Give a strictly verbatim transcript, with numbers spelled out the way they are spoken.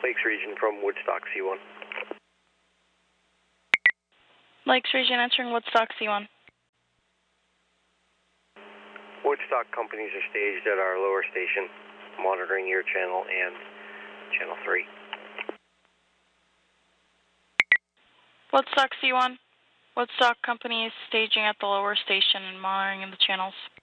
Lakes Region from Woodstock C one. Lakes Region answering Woodstock C one. Woodstock companies are staged at our lower station, monitoring your channel and channel three. Woodstock C one. Woodstock company is staging at the lower station and monitoring the channels.